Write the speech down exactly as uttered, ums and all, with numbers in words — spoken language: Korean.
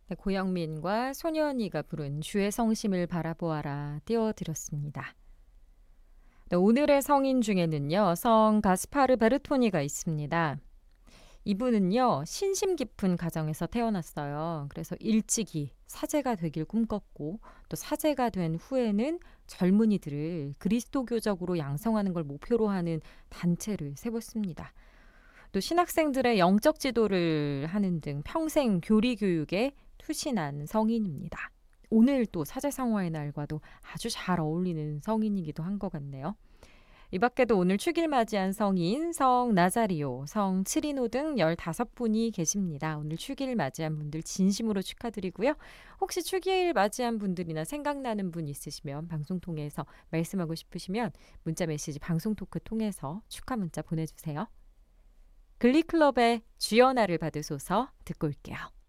네, 고영민과 소년이가 부른 주의 성심을 바라보아라 띄워드렸습니다. 네, 오늘의 성인 중에는요, 성 가스파르 베르토니가 있습니다. 이분은요, 신심 깊은 가정에서 태어났어요. 그래서 일찍이 사제가 되길 꿈꿨고, 또 사제가 된 후에는 젊은이들을 그리스도교적으로 양성하는 걸 목표로 하는 단체를 세웠습니다. 또 신학생들의 영적 지도를 하는 등 평생 교리 교육에 투신한 성인입니다. 오늘 또 사제성화의 날과도 아주 잘 어울리는 성인이기도 한 것 같네요. 이 밖에도 오늘 축일 맞이한 성인, 성 나자리오, 성 츠리노 등 열다섯 분이 계십니다. 오늘 축일 맞이한 분들 진심으로 축하드리고요. 혹시 축일 맞이한 분들이나 생각나는 분 있으시면 방송 통해서 말씀하고 싶으시면 문자 메시지 방송 토크 통해서 축하 문자 보내주세요. 글리클럽의 주연아를 받으소서 듣고 올게요.